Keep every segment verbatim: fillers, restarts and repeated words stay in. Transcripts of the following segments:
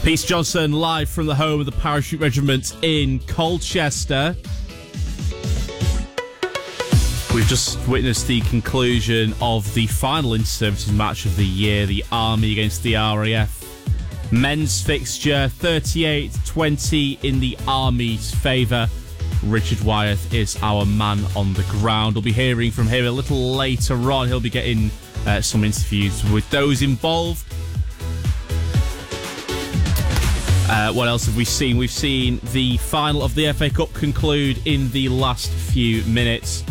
Peace Johnson, live from the home of the Parachute Regiment in Colchester. We've just witnessed the conclusion of the final inter-services match of the year, the Army against the R A F. Men's fixture, thirty-eight twenty in the Army's favour. Richard Wyeth is our man on the ground. We'll be hearing from him a little later on. He'll be getting uh, some interviews with those involved. Uh, what else have we seen? We've seen the final of the F A Cup conclude in the last few minutes.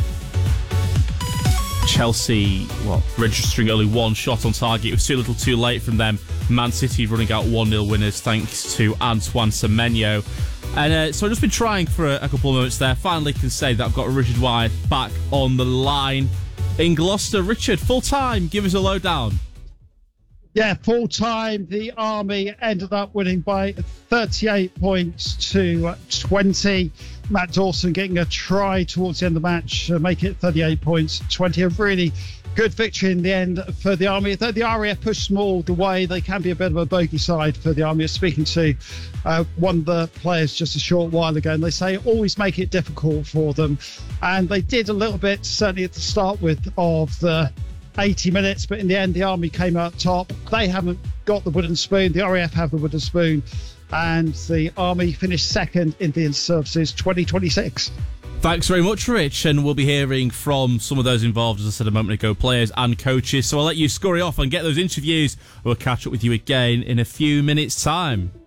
Chelsea, well, registering only one shot on target. It was too little too late from them. Man City running out one nil winners thanks to Antoine Semenyo. And uh, so I've just been trying for a, a couple of moments there. Finally can say that I've got Richard Wyeth back on the line in Gloucester. Richard, full time, give us a lowdown. Yeah, full time. The Army ended up winning by thirty-eight points to twenty. Matt Dawson getting a try towards the end of the match, uh, make it thirty-eight points to twenty. A really good victory in the end for the Army. Though the R A F pushed them all the way, they can be a bit of a bogey side for the Army. Speaking to uh, one of the players just a short while ago, and they say always make it difficult for them. And they did a little bit, certainly at the start with of the eighty minutes, but in the end the Army came out top. They haven't got the wooden spoon. The R A F have the wooden spoon, and the Army finished second in the Inter-Services twenty twenty-six. Thanks very much, Rich, and we'll be hearing from some of those involved, as I said a moment ago, players and coaches. So I'll let you scurry off and get those interviews. We'll catch up with you again in a few minutes' time.